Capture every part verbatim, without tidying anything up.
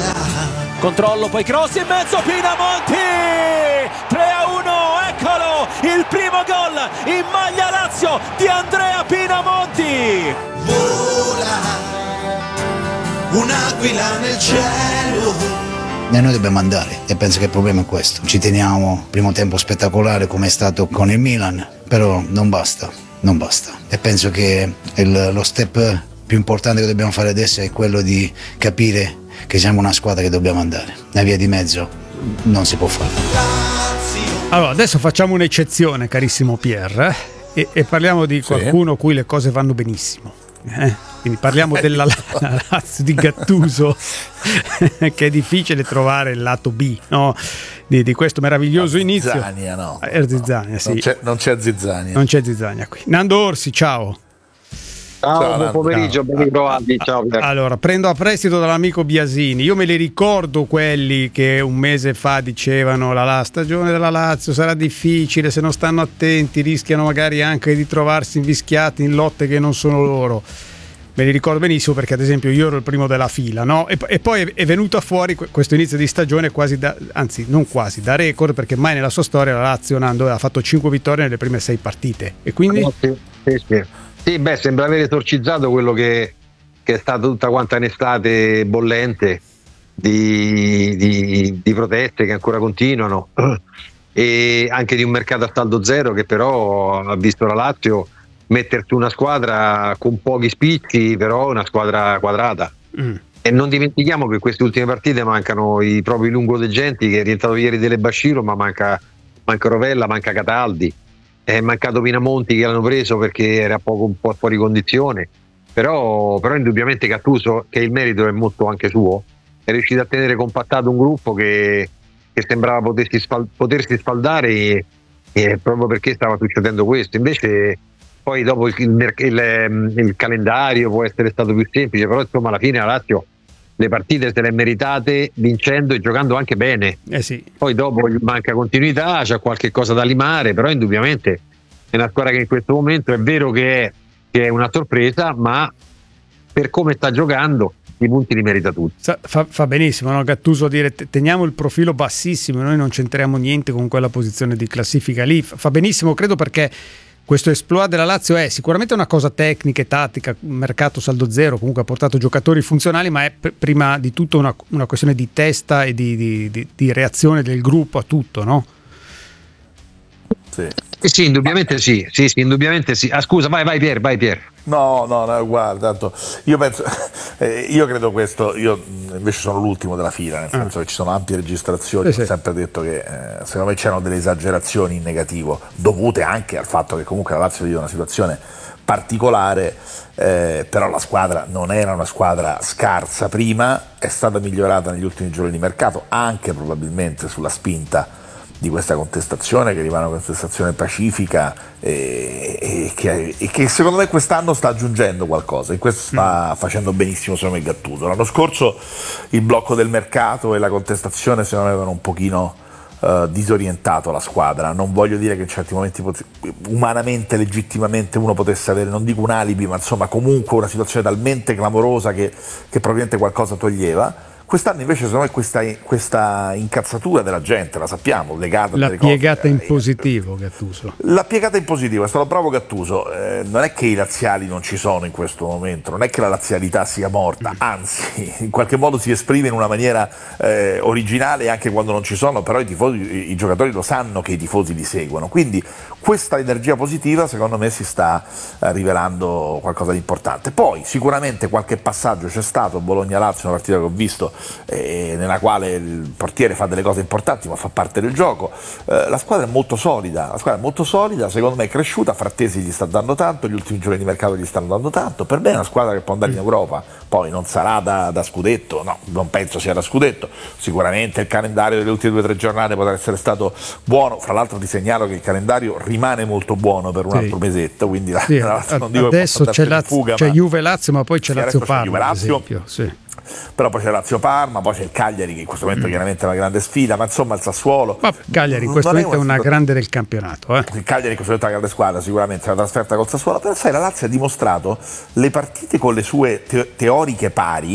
Controllo, poi cross in mezzo, Pinamonti, tre a uno, eccolo, il primo gol in maglia Lazio di Andrea Pinamonti. Vola un'aquila nel cielo. E noi dobbiamo andare, e penso che il problema è questo. Ci teniamo primo tempo spettacolare come è stato con il Milan, però non basta, non basta. E penso che il, lo step più importante che dobbiamo fare adesso è quello di capire che siamo una squadra che dobbiamo andare. La via di mezzo non si può fare. Allora, adesso facciamo un'eccezione, carissimo Pier, eh? e, e parliamo di qualcuno a cui le cose vanno benissimo. Eh? Quindi parliamo della Lazio di Gattuso, che è difficile trovare il lato B, no? di, di questo meraviglioso inizio. Zizzania, no. Eh, Zizzania, sì. non, c'è, non c'è Zizzania. Non c'è Zizzania qui. Nando Orsi, ciao. Ciao, Ciao, buon pomeriggio, ben ritrovati. Ciao. Allora, prendo a prestito dall'amico Biasini. Io me li ricordo quelli che un mese fa dicevano la, la stagione della Lazio sarà difficile, se non stanno attenti rischiano magari anche di trovarsi invischiati in lotte che non sono loro. Me li ricordo benissimo perché ad esempio io ero il primo della fila, no? E, e poi è venuto fuori questo inizio di stagione quasi da, anzi non quasi, da record, perché mai nella sua storia la Lazio Nando ha fatto cinque vittorie nelle prime sei partite. E quindi... Sì, sì, sì. Sì, beh, sembra aver esorcizzato quello che, che è stata tutta quanta un'estate bollente di, di, di proteste che ancora continuano e anche di un mercato a saldo zero che però ha visto la Lazio mettersi una squadra con pochi spicci, però una squadra quadrata. Mm. E non dimentichiamo che in queste ultime partite mancano i propri lungodegenti, che è rientrato ieri Dele Basciro, ma manca, manca Rovella, manca Cataldi. È mancato Pinamonti, che l'hanno preso perché era poco, un po' fuori condizione, però, però indubbiamente Gattuso, che il merito è molto anche suo, è riuscito a tenere compattato un gruppo che, che sembrava potersi, sfal- potersi sfaldare e, e proprio perché stava succedendo questo. Invece poi dopo il, il, il, il calendario può essere stato più semplice, però insomma alla fine la Lazio le partite se le è meritate vincendo e giocando anche bene. Eh sì. Poi dopo gli manca continuità, c'è qualche cosa da limare, però indubbiamente è una squadra che in questo momento è vero che è, che è una sorpresa, ma per come sta giocando i punti li merita tutti. Fa, fa benissimo, no? Gattuso a dire teniamo il profilo bassissimo, noi non c'entriamo niente con quella posizione di classifica lì. Fa benissimo, credo, perché questo esploit della Lazio è sicuramente una cosa tecnica e tattica, mercato saldo zero, comunque ha portato giocatori funzionali, ma è pr- prima di tutto una, una questione di testa e di, di, di, di reazione del gruppo a tutto, no? Sì. Sì, sì, indubbiamente sì, sì, sì, indubbiamente sì. Ah, scusa, vai, vai Pier, vai Pier. No, no, no, guarda, tanto io penso, eh, io credo questo, io invece sono l'ultimo della fila, nel senso ah. che ci sono ampie registrazioni, sì, ho sì. sempre detto che eh, secondo me c'erano delle esagerazioni in negativo, dovute anche al fatto che comunque la Lazio vive una situazione particolare, eh, però la squadra non era una squadra scarsa prima, è stata migliorata negli ultimi giorni di mercato, anche probabilmente sulla spinta di questa contestazione, che rimane una contestazione pacifica e, e, che, e che secondo me quest'anno sta aggiungendo qualcosa, in questo sta mm. facendo benissimo secondo me Gattuso. L'anno scorso il blocco del mercato e la contestazione secondo me avevano un pochino uh, disorientato la squadra. Non voglio dire che in certi momenti pot- umanamente, legittimamente uno potesse avere, non dico un alibi, ma insomma comunque una situazione talmente clamorosa che, che probabilmente qualcosa toglieva. Quest'anno invece secondo me questa, questa incazzatura della gente, la sappiamo, legata l'ha delle piegata cose, in eh, positivo Gattuso. L'ha piegata in positivo, è stato bravo Gattuso. Eh, non è che i laziali non ci sono in questo momento, non è che la lazialità sia morta, anzi in qualche modo si esprime in una maniera eh, originale anche quando non ci sono, però i tifosi, i, i giocatori lo sanno che i tifosi li seguono, quindi questa energia positiva secondo me si sta eh, rivelando qualcosa di importante. Poi sicuramente qualche passaggio c'è stato, Bologna-Lazio, una partita che ho visto eh, nella quale il portiere fa delle cose importanti ma fa parte del gioco. Eh, la squadra è molto solida, la squadra è molto solida, secondo me è cresciuta, Frattesi gli sta dando tanto, gli ultimi giorni di mercato gli stanno dando tanto, per me è una squadra che può andare in Europa, poi non sarà da, da scudetto, no, non penso sia da scudetto, sicuramente il calendario delle ultime due o tre giornate potrà essere stato buono, fra l'altro ti segnalo che il calendario rimane molto buono per un sì. altro mesetto, quindi la, sì, la, a, non dico adesso che c'è, Lazio, fuga, c'è ma... Juve-Lazio, ma poi c'è sì, Lazio-Parma, ad Lazio, esempio, sì. Però poi c'è Lazio-Parma, poi c'è il Cagliari che in questo momento mm. chiaramente è una grande sfida, ma insomma il Sassuolo, ma Cagliari in questo momento è una, una grande del campionato, eh. il Cagliari in questo momento è una grande squadra, sicuramente la trasferta col Sassuolo, però sai, la Lazio ha dimostrato le partite con le sue te- teoriche pari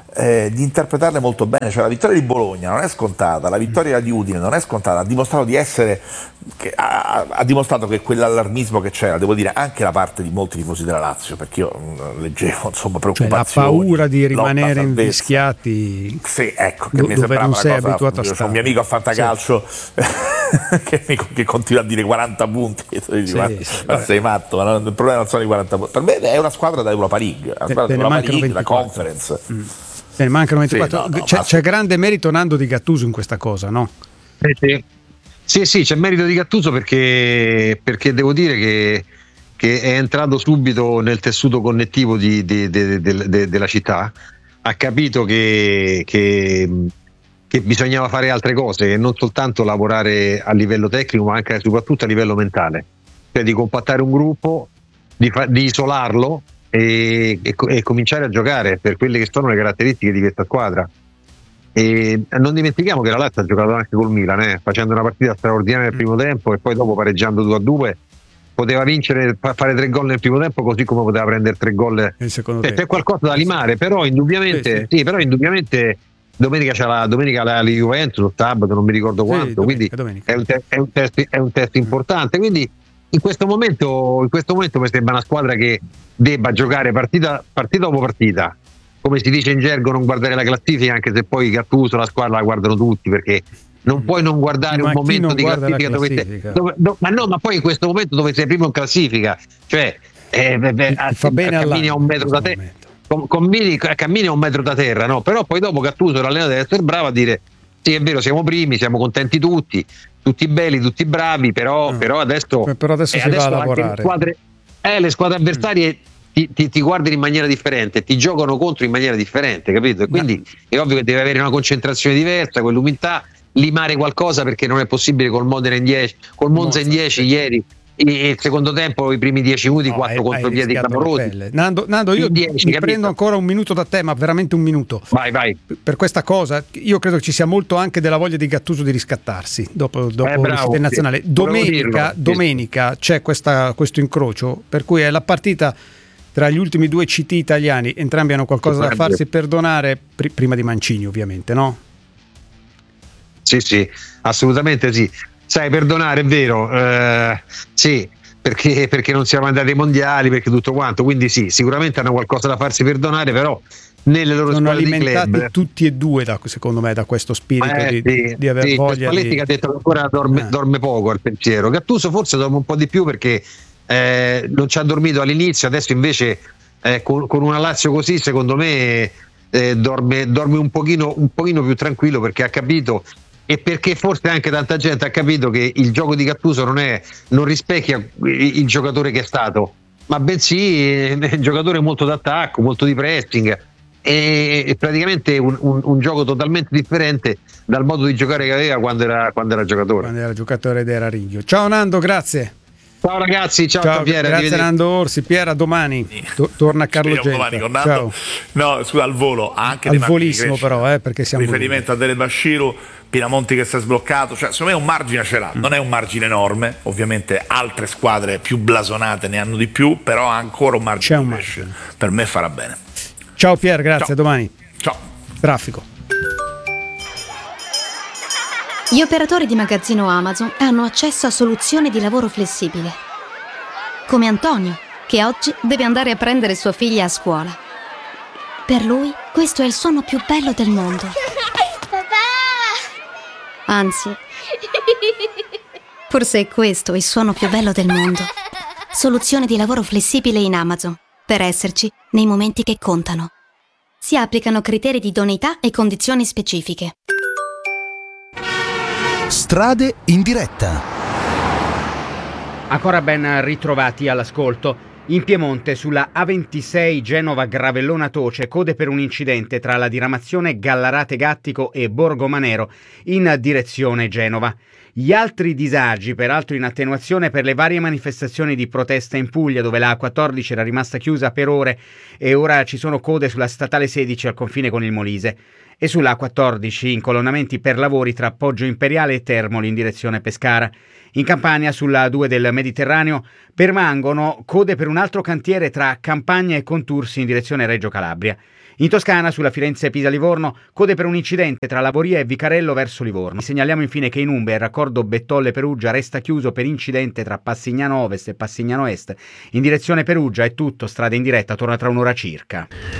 eh, di interpretarle molto bene. Cioè, la vittoria di Bologna non è scontata, la vittoria di Udine non è scontata, ha dimostrato di essere che, ha, ha dimostrato che quell'allarmismo che c'era, devo dire anche da parte di molti tifosi della Lazio, perché io mh, leggevo insomma preoccupazioni, cioè, la paura di rimanere salvezza. Invischiati, sì, ecco, che do, mi dove sembrava non sei una cosa, abituato a c'è stare. un mio amico a fantacalcio sì. che, mi, che continua a dire quaranta punti, e tu dici, sì, ma, sì, ma sei matto, ma non, il problema non sono i quaranta punti, per me è una squadra da Europa League, una squadra da Europa League, da Conference. Mm. Ne mancano ventiquattro. Sì, no, no, c'è, ma... c'è grande merito, Nando, di Gattuso in questa cosa, no? Sì, sì, sì, sì, c'è merito di Gattuso perché, perché devo dire che, che è entrato subito nel tessuto connettivo di, di, di, di, di, della città, ha capito che, che, che bisognava fare altre cose, non soltanto lavorare a livello tecnico, ma anche e soprattutto a livello mentale, cioè di compattare un gruppo, di, fa, di isolarlo e, e, e cominciare a giocare per quelle che sono le caratteristiche di questa squadra. E non dimentichiamo che la Lazio ha giocato anche col Milan, eh, facendo una partita straordinaria nel primo tempo e poi dopo pareggiando due a due poteva vincere, fare tre gol nel primo tempo, così come poteva prendere tre gol nel secondo cioè, tempo. c'è qualcosa da limare, però indubbiamente sì, sì. Sì, però indubbiamente domenica c'è la domenica la, la Juventus, lo sabato non mi ricordo quanto, sì, domenica, quindi domenica. È, un te- è un test è un test importante, quindi in questo momento in questo momento mi sembra una squadra che debba giocare partita, partita dopo partita, come si dice in gergo, non guardare la classifica, anche se poi Gattuso la squadra la guardano tutti, perché non puoi non guardare ma un momento di classifica, classifica? Dove sei, dove, no, ma no, ma poi in questo momento dove sei primo in classifica, cioè eh, beh, beh, ti fa bene cammini a un metro da terra, com, commini, cammini a un metro da terra, no? Però poi dopo Gattuso, l'allenatore, deve essere bravo a dire sì, è vero, siamo primi, siamo contenti tutti, tutti belli, tutti bravi, però, no. però adesso, però adesso eh, si adesso va a lavorare. Le squadre, eh, le squadre avversarie mm. ti, ti, ti guardano in maniera differente, ti giocano contro in maniera differente, capito? E quindi no. È ovvio che deve avere una concentrazione diversa, quell'umiltà, limare qualcosa, perché non è possibile col Modena in dieci, col Monza in dieci ieri. Il secondo tempo, i primi dieci minuti, quattro no, contropiedi clamorosi. Nando, Nando, io dieci, mi capito? prendo ancora un minuto da te, ma veramente un minuto. Vai, vai. Per questa cosa, io credo che ci sia molto anche della voglia di Gattuso di riscattarsi dopo, dopo eh, l'uscita in nazionale. Sì. Domenica, domenica c'è questa, questo incrocio, per cui è la partita tra gli ultimi due C T italiani. Entrambi hanno qualcosa da farsi perdonare, pr- prima di Mancini, ovviamente, no? Sì, sì, assolutamente sì. Sai, perdonare è vero, eh, sì, perché, perché non siamo andati ai mondiali, perché tutto quanto, quindi sì, sicuramente hanno qualcosa da farsi perdonare, però nelle loro sono squadre alimentati di club, tutti e due da, secondo me da questo spirito eh, di, sì, di aver sì, voglia Spalletti di... che ha detto che ancora dorme, eh. dorme poco al pensiero. Gattuso forse dorme un po' di più perché eh, non ci ha dormito all'inizio, adesso invece eh, con, con una Lazio così secondo me eh, dorme, dorme un pochino, un pochino più tranquillo, perché ha capito, e perché forse anche tanta gente ha capito che il gioco di Gattuso non è, non rispecchia il giocatore che è stato, ma bensì è un giocatore molto d'attacco, molto di pressing, e, e praticamente un, un, un gioco totalmente differente dal modo di giocare che aveva quando era, quando era giocatore. Quando era giocatore ed era Riglio. Ciao Nando, grazie. Ciao ragazzi, ciao, ciao Piera, grazie Nando Orsi. Piera, domani to- torna a Carlo Genta. Domani con Nando. Ciao. No, scusa, al volo, anche al volissimo però, eh, perché siamo riferimento lì. A Dele Bashiru, Pinamonti che si è sbloccato, cioè secondo me un margine ce l'ha, mm. non è un margine enorme, ovviamente altre squadre più blasonate ne hanno di più, però ha ancora un margine, C'è un margine. Per me farà bene. Ciao Pier, grazie, ciao. A domani. Ciao. Traffico. Gli operatori di magazzino Amazon hanno accesso a soluzioni di lavoro flessibile. Come Antonio, che oggi deve andare a prendere sua figlia a scuola. Per lui, questo è il suono più bello del mondo. Papà! Anzi, forse è questo il suono più bello del mondo. Soluzione di lavoro flessibile in Amazon, per esserci nei momenti che contano. Si applicano criteri di idoneità e condizioni specifiche. Strade in diretta. Ancora ben ritrovati all'ascolto. In Piemonte, sulla A ventisei Genova-Gravellona-Toce, code per un incidente tra la diramazione Gallarate-Gattico e Borgomanero in direzione Genova. Gli altri disagi, peraltro in attenuazione per le varie manifestazioni di protesta in Puglia, dove la A quattordici era rimasta chiusa per ore e ora ci sono code sulla statale sedici al confine con il Molise. E sulla A quattordici incolonnamenti per lavori tra Poggio Imperiale e Termoli in direzione Pescara. In Campania, sulla A due del Mediterraneo, permangono code per un altro cantiere tra Campagna e Contursi in direzione Reggio Calabria. In Toscana, sulla Firenze-Pisa-Livorno, code per un incidente tra Lavoria e Vicarello verso Livorno. Segnaliamo infine che in Umbria il raccordo Bettolle-Perugia resta chiuso per incidente tra Passignano Ovest e Passignano Est. In direzione Perugia è tutto, strada in diretta, torna tra un'ora circa.